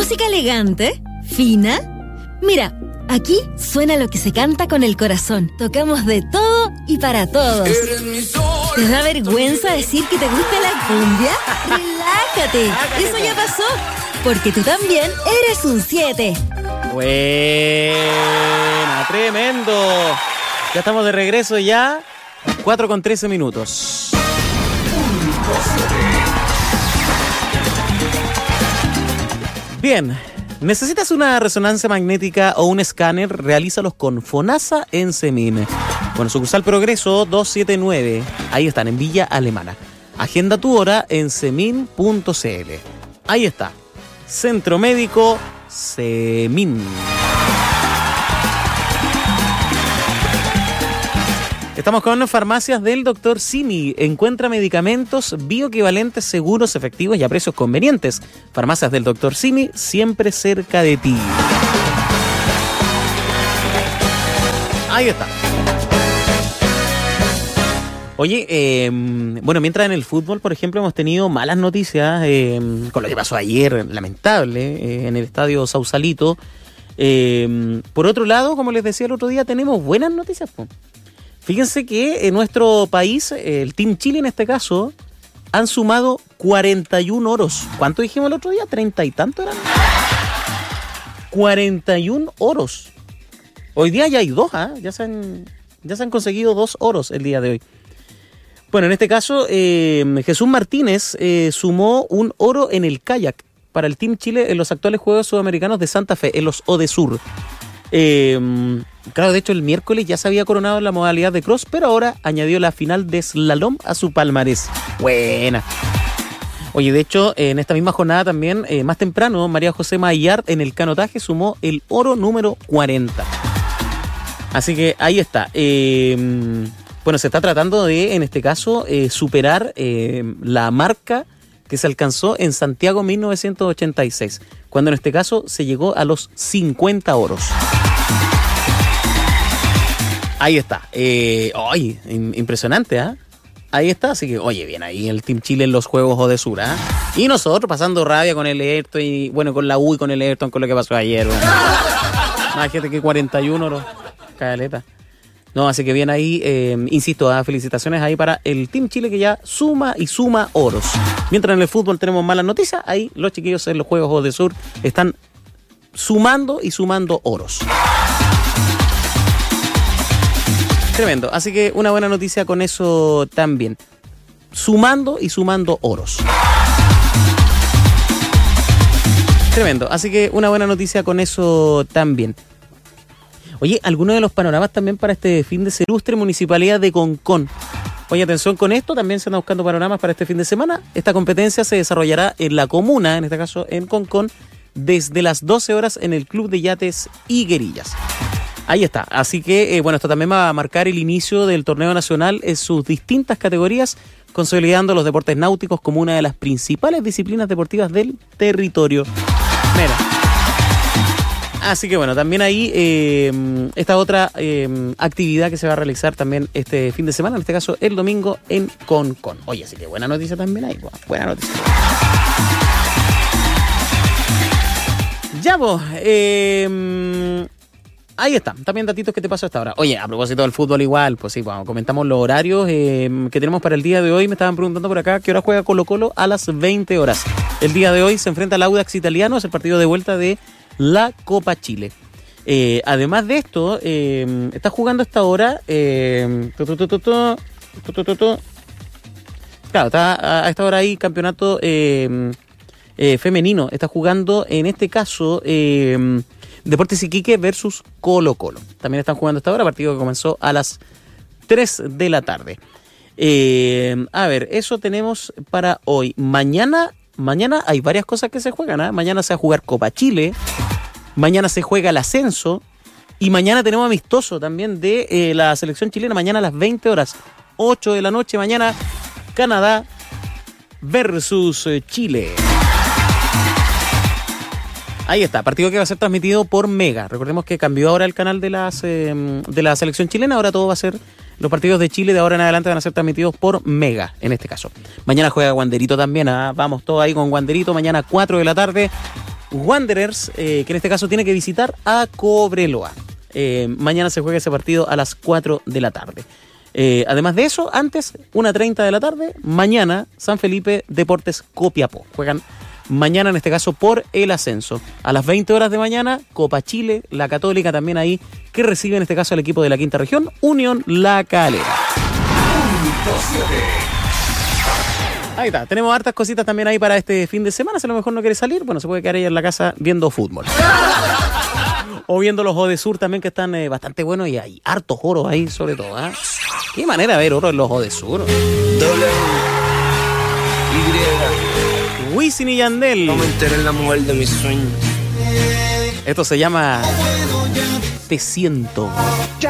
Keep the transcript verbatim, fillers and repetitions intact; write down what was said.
¿Música elegante? ¿Fina? Mira, aquí suena lo que se canta con el corazón. Tocamos de todo y para todos. ¿Te da vergüenza decir que te gusta la cumbia? ¡Relájate! Eso ya pasó, porque tú también eres un siete. Buena, tremendo. Ya estamos de regreso ya. cuatro con trece minutos. Bien, ¿necesitas una resonancia magnética o un escáner? Realízalos con FONASA en Semin. Bueno, sucursal Progreso doscientos setenta y nueve. Ahí están, en Villa Alemana. Agenda tu hora en semin punto c l. Ahí está. Centro Médico Semin. Estamos con farmacias del doctor Simi. Encuentra medicamentos bioequivalentes seguros, efectivos y a precios convenientes. Farmacias del doctor Simi, siempre cerca de ti. Ahí está. Oye, eh, bueno, mientras en el fútbol, por ejemplo, hemos tenido malas noticias eh, con lo que pasó ayer, lamentable, eh, en el estadio Sausalito. Eh, por otro lado, como les decía el otro día, tenemos buenas noticias, po. Fíjense que en nuestro país, el Team Chile en este caso, han sumado cuarenta y un oros. ¿Cuánto dijimos el otro día? ¿treinta y tanto eran? cuarenta y un oros. Hoy día ya hay dos, ¿eh? ya, se han, ya se han conseguido dos oros el día de hoy. Bueno, en este caso, eh, Jesús Martínez eh, sumó un oro en el kayak para el Team Chile en los actuales Juegos Sudamericanos de Santa Fe, en los ODESUR. Eh, claro, de hecho el miércoles ya se había coronado en la modalidad de cross, pero ahora añadió la final de slalom a su palmarés. Buena. Oye, de hecho, en esta misma jornada también, eh, más temprano, María José Maillard en el canotaje sumó el oro número cuarenta. Así que ahí está. Eh, bueno, se está tratando de, en este caso, eh, superar eh, la marca que se alcanzó en Santiago mil novecientos ochenta y seis, cuando en este caso se llegó a los cincuenta oros. Ahí está. Eh, ¡Ay! Impresionante, ¿ah? ¿eh? Ahí está, así que, oye, bien ahí el Team Chile en los Juegos ODESUR, ¿ah? ¿eh? Y nosotros pasando rabia con el Everton y, bueno, con la U y con el Everton, con lo que pasó ayer, bueno. Imagínate que cuarenta y uno oros. Caleta. No, así que bien ahí, eh, insisto, ¿ah? felicitaciones ahí para el Team Chile que ya suma y suma oros. Mientras en el fútbol tenemos malas noticias, ahí los chiquillos en los Juegos ODESUR están sumando y sumando oros. Tremendo, así que una buena noticia con eso también. Sumando y sumando oros. Tremendo, así que una buena noticia con eso también. Oye, algunos de los panoramas también para este fin de semana. Ilustre Municipalidad de Concón. Oye, atención con esto, también se están buscando panoramas para este fin de semana. Esta competencia se desarrollará en la comuna, en este caso en Concón, desde las doce horas en el Club de Yates Higuerillas. Ahí está, así que, eh, bueno, esto también va a marcar el inicio del torneo nacional en sus distintas categorías, consolidando los deportes náuticos como una de las principales disciplinas deportivas del territorio. Mira. Así que bueno, también ahí eh, esta otra eh, actividad que se va a realizar también este fin de semana, en este caso el domingo en Concón. Oye, así que buena noticia también ahí, buena noticia. Ya vos, eh... ahí está, también datitos que te paso hasta ahora. Oye, a propósito del fútbol igual, pues sí, bueno, comentamos los horarios eh, que tenemos para el día de hoy. Me estaban preguntando por acá, ¿qué hora juega Colo Colo? A las veinte horas. El día de hoy se enfrenta al Audax Italiano, es el partido de vuelta de la Copa Chile. Eh, además de esto, eh, está jugando esta hora, eh, tu, tu, tu, tu, tu, tu, tu, tu. Claro, está a esta hora ahí campeonato eh, eh, femenino. Está jugando, en este caso... Eh, Deportes Iquique versus Colo Colo. También están jugando hasta ahora, partido que comenzó a las tres de la tarde. Eh, a ver, eso tenemos para hoy. Mañana, mañana hay varias cosas que se juegan, ¿eh? Mañana se va a jugar Copa Chile, mañana se juega el ascenso y mañana tenemos amistoso también de eh, la selección chilena, mañana a las veinte horas, ocho de la noche, mañana Canadá versus Chile. Ahí está, partido que va a ser transmitido por Mega. Recordemos que cambió ahora el canal de las eh, de la selección chilena. Ahora todo va a ser, los partidos de Chile de ahora en adelante van a ser transmitidos por Mega, en este caso. Mañana juega Wanderito también. ¿ah? Vamos todos ahí con Wanderito. Mañana cuatro de la tarde. Wanderers, eh, que en este caso tiene que visitar a Cobreloa. Eh, mañana se juega ese partido a las cuatro de la tarde. Eh, además de eso, antes, una treinta de la tarde, mañana San Felipe Deportes Copiapó. Juegan mañana, en este caso, por el ascenso. A las veinte horas de mañana, Copa Chile, la Católica también ahí, que recibe en este caso al equipo de la quinta región, Unión La Calera. Ahí está, tenemos hartas cositas también ahí para este fin de semana. Si a lo mejor no quiere salir, bueno, se puede quedar ahí en la casa viendo fútbol. O viendo los Odesur también, que están eh, bastante buenos, y hay hartos oros ahí, sobre todo. ¿eh? Qué manera de ver oro en los Odesur. Doble Y. Wisin y Yandel. No me enteré en la mujer de mis sueños. Esto se llama Te Siento.